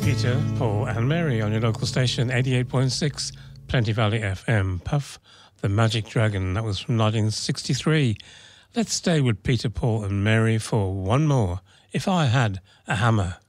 Peter, Paul and Mary on your local station 88.6 Plenty Valley FM. Puff the Magic Dragon, that was from 1963. Let's stay with Peter, Paul and Mary for one more, If I Had a Hammer.